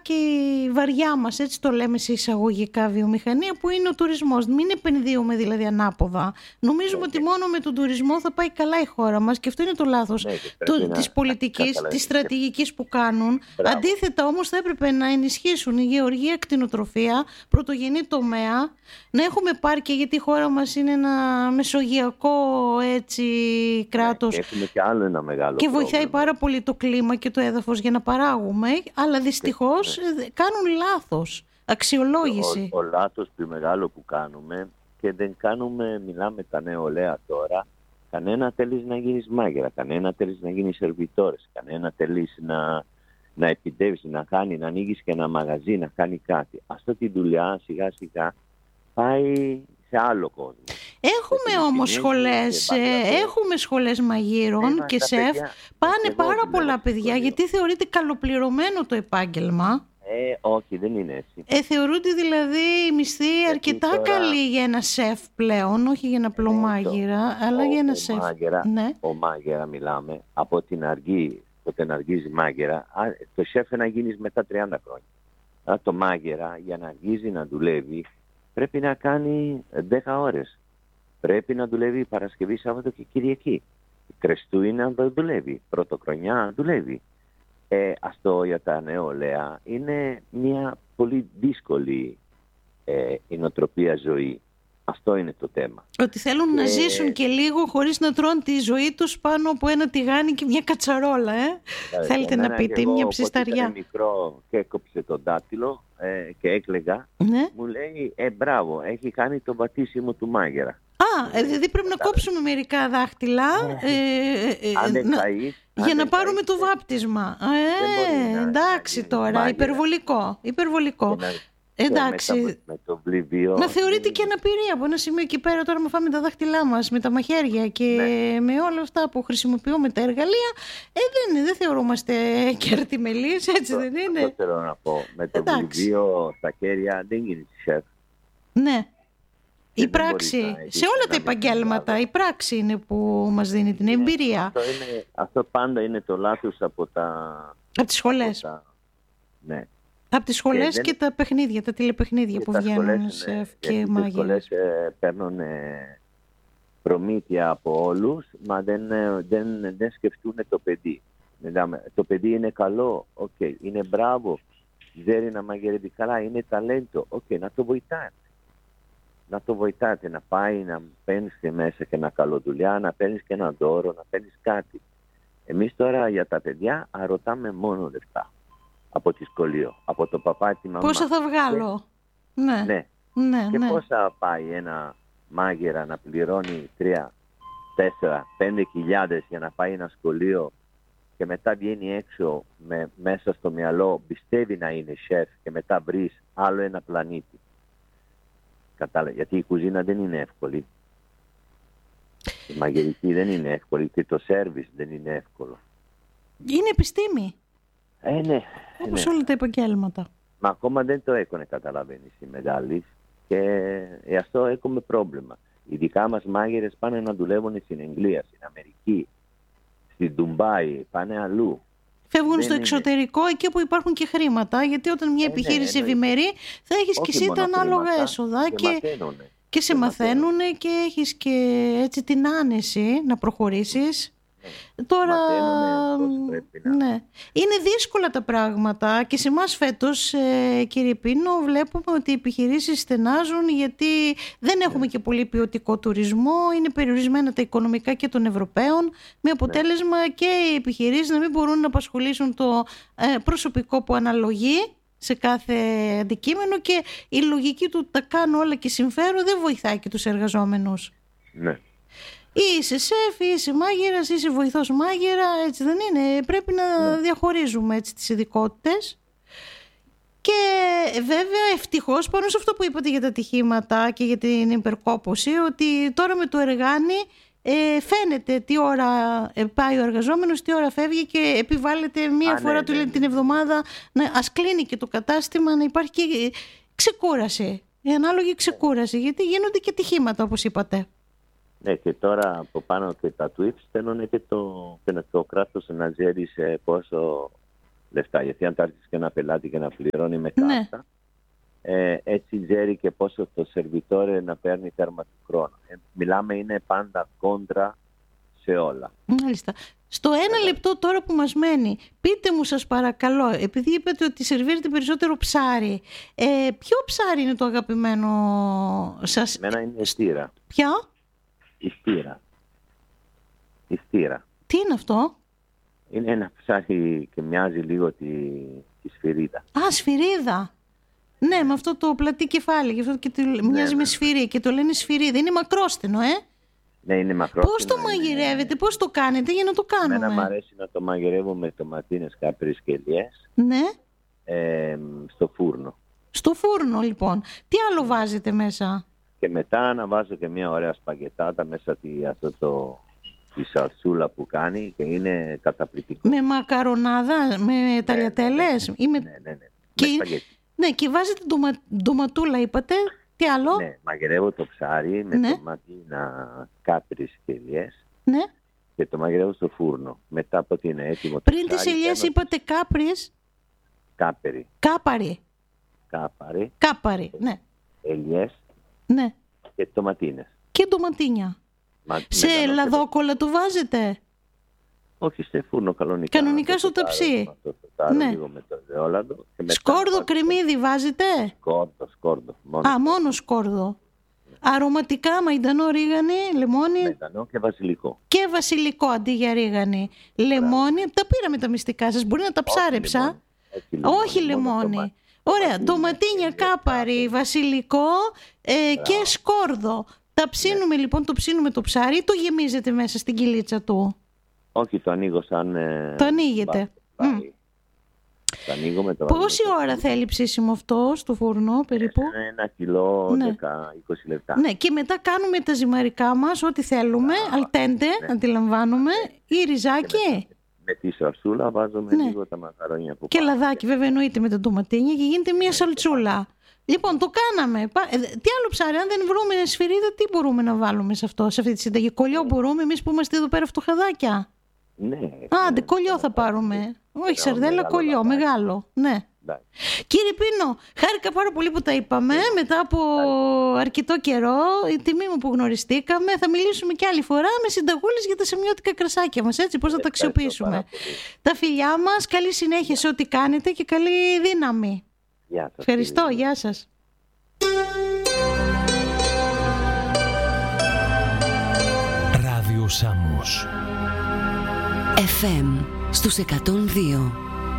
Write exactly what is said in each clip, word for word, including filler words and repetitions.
και η βαριά μας, έτσι το λέμε σε εισαγωγικά, βιομηχανία που είναι ο τουρισμός. Μην επενδύουμε δηλαδή ανάποδα. Νομίζουμε ναι, ότι ναι. μόνο με τον τουρισμό θα πάει καλά η χώρα μας και αυτό είναι το λάθος ναι, το, της πολιτικής, της στρατηγικής που κάνουν. Μπράβο. Αντίθετα όμως θα έπρεπε να ενισχύσουν η γεωργία, κτηνοτροφία, πρωτογενή τομέα, να έχουμε πάρκια γιατί η χώρα μας είναι ένα μεσογειακό έτσι, κράτος ναι, και έχουμε και άλλο ένα μεγάλο και βοηθάει πρόβλημα. πάρα πολύ το κλίμα και το έδαφος για να παράγουμε, αλλά δυστυχώς ναι. κάνουν λάθος αξιολόγηση. Ο, ο λάθος πιο μεγάλο που κάνουμε και δεν κάνουμε, μιλάμε τα νεολαία τώρα, κανένα θέλεις να γίνεις μάγειρα, κανένα θέλεις να γίνεις σερβιτόρες, κανένα θέλεις να, να επιτεύεις, να κάνει, να ανοίγεις και ένα μαγαζί, να κάνει κάτι. Αυτή τη δουλειά σιγά σιγά πάει σε άλλο κόσμο. Έχουμε όμως σχολές, έχουμε σχολές μαγείρων ε, και σεφ, παιδιά, πάνε πάρα πολλά παιδιά γιατί θεωρείται καλοπληρωμένο το επάγγελμα. Ε, όχι, δεν είναι έτσι. Ε, θεωρούνται δηλαδή οι μισθοί γιατί αρκετά τώρα... καλοί για ένα σεφ πλέον, όχι για ένα απλό μάγειρα, ε, αλλά ο, για ένα ο σεφ. Μάγειρα, ναι. Ο μάγειρα μιλάμε, από την αργή, όταν αργίζει μάγειρα, το σεφ να γίνεις μετά τριάντα χρόνια. Α, το μάγειρα για να αργίζει να δουλεύει πρέπει να κάνει δέκα ώρες. Πρέπει να δουλεύει Παρασκευή, Σάββατο και Κυριακή. Χριστούγεννα δεν δουλεύει, Πρωτοχρονιά δουλεύει. Ε, αυτό για τα νεολαία είναι μια πολύ δύσκολη ε, η νοοτροπία ζωή. Αυτό είναι το θέμα. Ότι θέλουν και... να ζήσουν και λίγο χωρίς να τρώνε τη ζωή τους πάνω από ένα τηγάνι και μια κατσαρόλα. Ε? Ε, Θέλετε να πείτε εγώ, μια ψισταριά. Όταν ήταν μικρό και έκοψε τον δάχτυλο ε, και έκλαιγα, ναι. μου λέει ε, μπράβο, έχει κάνει το πατήσιμο του μάγειρα. Α, ε, δηλαδή πρέπει να κόψουμε μερικά δάχτυλα ε, ε, ε, αν δεν να, καείς, για αν να δεν πάρουμε καείς, το βάπτισμα. Ε, εντάξει να, τώρα, μάγειρα. υπερβολικό. υπερβολικό. Εντάξει, με, με το βλυβίο, να θεωρείται και αναπηρία από ένα σημείο εκεί πέρα. Τώρα με φάμε τα δάχτυλά μας, με τα μαχαίρια και ναι. με όλα αυτά που χρησιμοποιούμε τα εργαλεία, ε, δεν, δεν θεωρούμαστε και αρτιμελείς, έτσι δεν είναι. Αυτό θέλω να πω. Με το βλυβίο στα χέρια δεν γίνει σεφ. Ναι. Η πράξη, σε όλα τα επαγγέλματα, η πράξη είναι που μας δίνει την εμπειρία. Αυτό, είναι, αυτό πάντα είναι το λάθος από τα... Από τις σχολές. Από τα, ναι. Από τις σχολές και, δεν... και τα παιχνίδια, τα τηλεπαιχνίδια και που βγαίνουν σεφ και μάγειρες. Οι σχολές ε, παίρνουν ε, προμήθεια από όλους, μα δεν, ε, δεν, δεν σκεφτούν το παιδί. Το παιδί είναι καλό, okay, είναι μπράβο, ξέρει να μαγειρεύει καλά, είναι ταλέντο, okay, να το βοηθάτε. Να το βοηθάτε, να πάει να παίρνεις και μέσα και ένα καλό δουλειά, να παίρνεις και ένα δώρο, να παίρνεις κάτι. Εμείς τώρα για τα παιδιά ρωτάμε μόνο λεφτά. Από τη σχολείο, από το παπά τη μαμά. Πόσα θα βγάλω. Και, ναι. ναι. ναι. Και ναι. πόσα πάει ένα μάγειρα να πληρώνει τρία, τέσσερα, πέντε χιλιάδες για να πάει ένα σχολείο και μετά βγαίνει έξω με, μέσα στο μυαλό, πιστεύει να είναι σεφ και μετά βρεις άλλο ένα πλανήτη. Κατάλαβα, γιατί η κουζίνα δεν είναι εύκολη. Η μαγειρική δεν είναι εύκολη και το σέρβις δεν είναι εύκολο. Είναι επιστήμη. Ε, ναι. Όπως ναι. όλα τα επαγγέλματα. Μα ακόμα δεν το έχουν καταλαβαίνει οι μεγάλοι και ε, αυτό έχουμε πρόβλημα. Οι δικά μας μάγειρες πάνε να δουλεύουν στην Αγγλία, στην Αμερική, στην Ντουμπάι, πάνε αλλού. Φεύγουν δεν στο είναι... εξωτερικό εκεί που υπάρχουν και χρήματα, γιατί όταν μια ε, επιχείρηση ναι, ευημερεί θα έχεις όχι και εσύ τα ανάλογα έσοδα και, και, και σε μαθαίνουν και έχεις και έτσι την άνεση να προχωρήσεις. Ναι. Τώρα να... ναι. είναι δύσκολα τα πράγματα και σε εμάς φέτος ε, κύριε Πίνο βλέπουμε ότι οι επιχειρήσεις στενάζουν γιατί δεν έχουμε ναι. και πολύ ποιοτικό τουρισμό, είναι περιορισμένα τα οικονομικά και των Ευρωπαίων με αποτέλεσμα ναι. και οι επιχειρήσεις να μην μπορούν να απασχολήσουν το ε, προσωπικό που αναλογεί σε κάθε αντικείμενο και η λογική του τα κάνω όλα και συμφέρω δεν βοηθάει και τους εργαζόμενους. Ναι. Είσαι σεφ, είσαι μάγειρας, είσαι βοηθός μάγειρα, έτσι δεν είναι. Πρέπει να διαχωρίζουμε έτσι τις ειδικότητες. Και βέβαια ευτυχώς πάνω σε αυτό που είπατε για τα ατυχήματα και για την υπερκόπωση, ότι τώρα με το εργάνι ε, φαίνεται τι ώρα πάει ο εργαζόμενος, τι ώρα φεύγει και επιβάλλεται μία Α, φορά ναι, του ναι, ναι. την εβδομάδα να ας κλείνει και το κατάστημα, να υπάρχει και ξεκούραση, η ανάλογη ξεκούραση, γιατί γίνονται και ατυχήματα όπως είπατε. Ναι, και τώρα από πάνω και τα tweets στέλνουν και το, και το κράτος να ξέρει πόσο λεφτά. Γιατί αν τα έρθεις και ένα πελάτη και να πληρώνει με κάρτα, ναι. ε, έτσι ξέρει και πόσο το σερβιτόρε να παίρνει τέρμα του χρόνου. Ε, μιλάμε, είναι πάντα κόντρα σε όλα. Μάλιστα. Στο ένα ε, λεπτό τώρα που μας μένει, πείτε μου σας παρακαλώ, επειδή είπατε ότι σερβίρετε περισσότερο ψάρι, ε, ποιο ψάρι είναι το αγαπημένο σας? Εμένα είναι η στήρα. Ποιο? Η στήρα. Η στήρα. Τι είναι αυτό? Είναι ένα ψάρι και μοιάζει λίγο τη, τη σφυρίδα. Α, σφυρίδα. Ναι, με αυτό το πλατή κεφάλι. Αυτό και το, μοιάζει ναι, με ναι. σφυρί και το λένε σφυρίδα. Είναι μακρόστενο, ε. Ναι, είναι μακρόστενο. Πώς το μαγειρεύετε, είναι... πώς το κάνετε για να το κάνουμε? Εμένα μου αρέσει να το μαγειρεύω με τοματίνες, κάπρις και ελιές. Ναι. Ε, στο φούρνο. Στο φούρνο, λοιπόν. Τι άλλο βάζετε μέσα? Και μετά να βάζω και μια ωραία σπαγετάτα μέσα τη, αυτό το... τη σαλσούλα που κάνει και είναι καταπληκτικό. Με μακαρονάδα, με ταλιατέλες? Ναι, ή με... ναι, ναι, ναι. Και... Με ναι, και βάζετε ντομα... ντοματούλα, είπατε. Τι άλλο? Ναι, μαγειρεύω το ψάρι με ναι. τομάτινα, κάπρις και ελιές. Ναι. Και το μαγειρεύω στο φούρνο. Μετά από ότι είναι έτοιμο το πριν ψάρι... τις ελιές είπατε κάπρις. Κάπερι. Κάπαρι. Κάπαρι. Κάπαρι, ναι. Ελιές. Ναι. Και τοματίνες. Και ντοματίνια. Μα, σε λαδόκολλα το βάζετε? Όχι, σε φούρνο κανονικά. Κανονικά στο ταψί. Ναι. Λίγο με το ελαιόλαδο. Σκόρδο κρεμμύδι βάζετε? Σκόρδο, σκόρδο. Μόνο Α, μόνο σκόρδο. Ναι. Αρωματικά, μαϊντανό, ρίγανη, λεμόνι. Μαϊντανό και βασιλικό. Και βασιλικό αντί για ρίγανη. Λεμόνι. Μπράβο. Τα πήραμε τα μυστικά σας. Μπορεί να τα ψάρεψα. Όχι λεμόνι. Όχι λεμόνι. Ωραία. Ντοματίνια, κάπαρι, βασιλικό ε, και σκόρδο. Τα ψήνουμε, ναι. λοιπόν, το ψήνουμε το ψάρι ή το γεμίζετε μέσα στην κοιλίτσα του? Όχι, το ανοίγω σαν... Ε, το ανοίγετε. Μπα, mm. Το ανοίγω με το... Πόση ώρα θέλει ψήσιμο αυτό στο φούρνο περίπου? Ένα, ένα κιλό, ναι. δέκα με είκοσι λεπτά. Ναι, και μετά κάνουμε τα ζυμαρικά μας, ό,τι θέλουμε, ah, αλτέντε, ναι. αντιλαμβάνουμε, ή ριζάκι. Με, με τη σαλσούλα βάζουμε ναι. λίγο τα μακαρόνια που και πάμε. λαδάκι βέβαια εννοείται με τα ντοματίνια και γίνεται μια σαλτσούλα. Λοιπόν, το κάναμε. Τι άλλο ψάρι, αν δεν βρούμε σφυρίδα, τι μπορούμε να βάλουμε σε αυτό, σε αυτή τη συνταγή? Κολλιό μπορούμε εμείς που είμαστε εδώ πέρα φτωχαδάκια? Ναι. Άντε, ναι, κολλιό θα πάρουμε. Όχι σαρδέλα, κολλιό, μεγάλο. Ναι. Ναι. Κύριε Πίνο, χάρηκα πάρα πολύ που τα είπαμε. Ναι. Μετά από ναι. αρκετό καιρό, η τιμή μου που γνωριστήκαμε. Θα μιλήσουμε και άλλη φορά με συνταγούλες για τα σεμιώτικα κρασάκια μας, έτσι, πώς θα τα αξιοποιήσουμε. Τα φιλιά μας, καλή συνέχεια σε ό,τι κάνετε και καλή δύναμη. Γεια σας. Ευχαριστώ, γεια σας. Ράδιο Σάμος εφ εμ στους εκατόν δύο.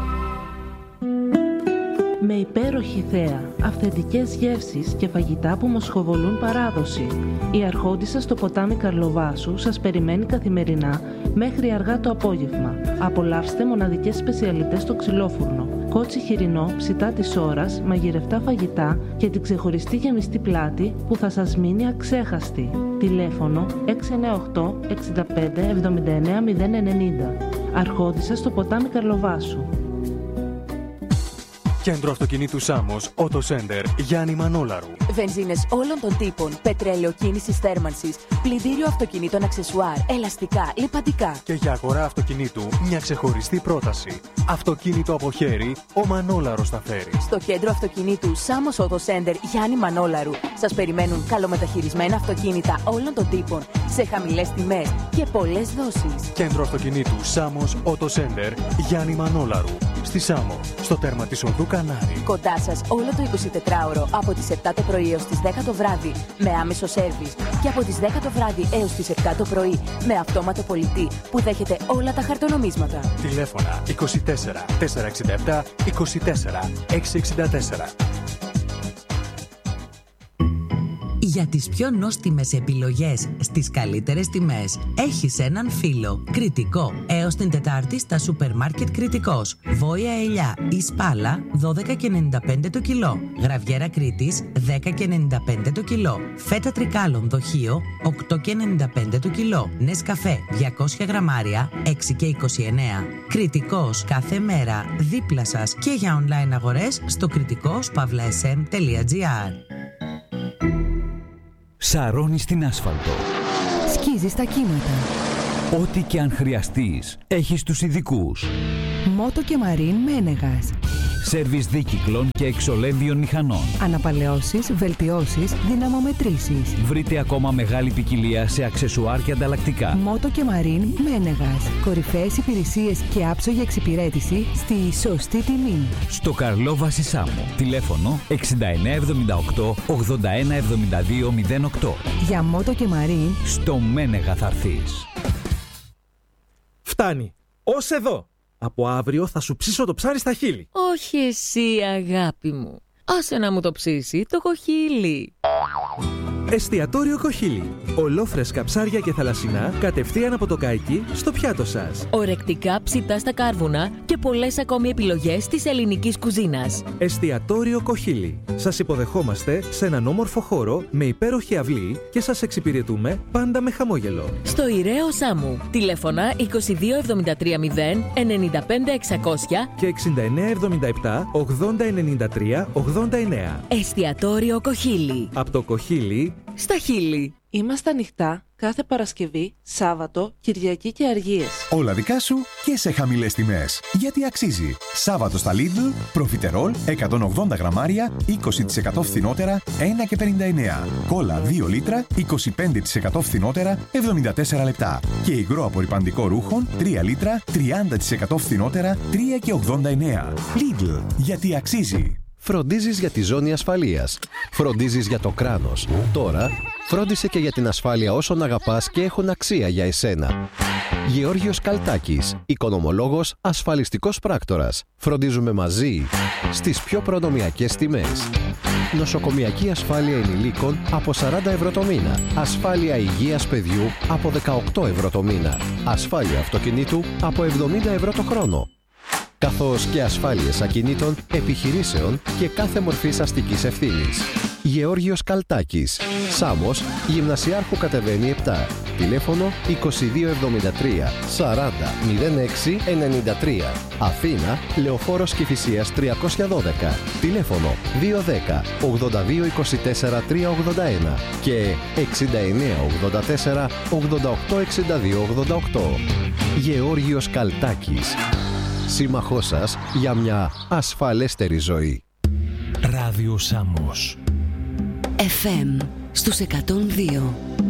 Με υπέροχη θέα, αυθεντικές γεύσεις και φαγητά που μοσχοβολούν παράδοση. Η Αρχόντισσα στο ποτάμι Καρλοβάσου σας περιμένει καθημερινά μέχρι αργά το απόγευμα. Απολαύστε μοναδικές σπεσιαλιτές στο ξυλόφουρνο. Κότσι χοιρινό, ψητά της ώρας, μαγειρευτά φαγητά και την ξεχωριστή γεμιστή πλάτη που θα σας μείνει αξέχαστη. Τηλέφωνο έξι εννιά οκτώ εξήντα πέντε εβδομήντα εννέα μηδέν ενενήντα. Αρχόντισσα στο ποτάμι Καρλοβάσου. Κέντρο αυτοκινήτου Σάμος, Auto Center, Γιάννη Μανόλαρου. Βενζίνες όλων των τύπων, πετρέλαιο κίνησης θέρμανσης, πλυντήριο αυτοκινήτων αξεσουάρ, ελαστικά, λιπαντικά. Και για αγορά αυτοκινήτου, μια ξεχωριστή πρόταση. Αυτοκίνητο από χέρι, ο Μανόλαρος θα φέρει. Στο κέντρο αυτοκινήτου Σάμος Auto Center, Γιάννη Μανόλαρου, σας περιμένουν καλομεταχειρισμένα αυτοκίνητα όλων των τύπων, σε χαμηλές τιμές και πολλές δόσεις. Κέντρο αυτοκινήτου Σάμος Auto Center, Γιάννη Μανόλαρου. Στη Σάμο, στο τέρμα της οδού Κανάρη. Κοντά σας όλο το εικοσιτετράωρο από τις επτά το πρωί έως τις δέκα το βράδυ με άμεσο σέρβις και από τις δέκα το βράδυ έως τις επτά το πρωί με αυτόματο πολιτή που δέχεται όλα τα χαρτονομίσματα. Τηλέφωνα είκοσι τέσσερα τετρακόσια εξήντα επτά είκοσι τέσσερα εξακόσια εξήντα τέσσερα. Για τις πιο νόστιμες επιλογές στις καλύτερες τιμές έχεις έναν φίλο. Κρητικό. Έως την Τετάρτη στα σούπερ μάρκετ Κρητικός. Βόια ελιά ή σπάλα δώδεκα και ενενήντα πέντε το κιλό. Γραβιέρα Κρήτης δέκα και ενενήντα πέντε το κιλό. Φέτα τρικάλων δοχείο οκτώ και ενενήντα πέντε το κιλό. Νεσκαφέ διακόσια γραμμάρια έξι και είκοσι εννέα. Κρητικός κάθε μέρα δίπλα σας και για online αγορές στο κρητικός παύλα ες εμ τελεία τζι άρ. Σαρώνει στην άσφαλτο. Σκίζει στα κύματα. Ό,τι και αν χρειαστείς, έχεις τους ειδικούς. Μότο και Μαρίν Μένεγας. Σέρβις δίκυκλων και εξολέμβιων μηχανών. Αναπαλαιώσεις, βελτιώσεις, δυναμομετρήσεις. Βρείτε ακόμα μεγάλη ποικιλία σε αξεσουάρ και ανταλλακτικά. Μότο και Μαρίν Μένεγας. Κορυφαίες υπηρεσίες και άψογη εξυπηρέτηση στη σωστή τιμή. Στο Καρλόβαση Σάμο. Τηλέφωνο εξήντα εννέα εβδομήντα οκτώ ογδόντα ένα εβδομήντα δύο μηδέν οκτώ. Για Μότο και Μαρίν στο Μένεγα θα έρθεις. Φτάνει. Ως εδώ. Από αύριο θα σου ψήσω το ψάρι στα χείλη. Όχι εσύ, αγάπη μου. Άσε να μου το ψήσει το κοχύλι. Εστιατόριο Κοχύλι. Ολόφρεσκα ψάρια και θαλασσινά κατευθείαν από το καϊκί στο πιάτο σας. Ορεκτικά ψητά στα κάρβουνα και πολλές ακόμη επιλογές της ελληνικής κουζίνας. Εστιατόριο Κοχύλι. Σας υποδεχόμαστε σε έναν όμορφο χώρο με υπέροχη αυλή και σας εξυπηρετούμε πάντα με χαμόγελο. Στο Ηραίο Σάμου. Τηλέφωνα είκοσι δύο εβδομήντα τρία μηδέν ενενήντα πέντε εξακόσια και εξήντα εννέα εβδομήντα επτά ογδόντα ενενήντα τρία ογδόντα εννέα. Εστιατόριο Κοχύλι. Από το Κοχύλι στα χείλη. Είμαστε ανοιχτά κάθε Παρασκευή, Σάββατο, Κυριακή και Αργίες. Όλα δικά σου και σε χαμηλές τιμές. Γιατί αξίζει. Σάββατο στα Lidl, προφιτερόλ εκατόν ογδόντα γραμμάρια, είκοσι τοις εκατό φθηνότερα, ένα και πενήντα εννέα. Κόλλα δύο λίτρα, είκοσι πέντε τοις εκατό φθηνότερα, εβδομήντα τέσσερα λεπτά. Και υγρό απορρυπαντικό ρούχων, τρία λίτρα, τριάντα τοις εκατό φθηνότερα, τρία και ογδόντα εννέα. Lidl. Γιατί αξίζει. Φροντίζεις για τη ζώνη ασφαλείας. Φροντίζεις για το κράνος. Τώρα, φρόντισε και για την ασφάλεια όσων αγαπάς και έχουν αξία για εσένα. Γεώργιος Καλτάκης, οικονομολόγος, ασφαλιστικός πράκτορας. Φροντίζουμε μαζί στις πιο προνομιακές τιμές. Νοσοκομιακή ασφάλεια ενηλίκων από σαράντα ευρώ το μήνα. Ασφάλεια υγείας παιδιού από δεκαοκτώ ευρώ το μήνα. Ασφάλεια αυτοκινήτου από εβδομήντα ευρώ το χρόνο. Καθώς και ασφάλειες ακινήτων, επιχειρήσεων και κάθε μορφής αστικής ευθύνης. Γεώργιος Καλτάκης. Σάμος, Γυμνασιάρχου κατεβαίνει επτά. Τηλέφωνο είκοσι δύο εβδομήντα τρία σαράντα μηδέν έξι ενενήντα τρία. Αθήνα, Λεωφόρος Κηφισίας τριακόσια δώδεκα. Τηλέφωνο δύο ένα μηδέν ογδόντα δύο είκοσι τέσσερα τριακόσια ογδόντα ένα και εξήντα εννέα ογδόντα τέσσερα ογδόντα οκτώ εξήντα δύο ογδόντα οκτώ. Γεώργιος Καλτάκης. Σύμμαχός σας για μια ασφαλέστερη ζωή. Ράδιο Σάμος. εφ εμ στους εκατόν δύο.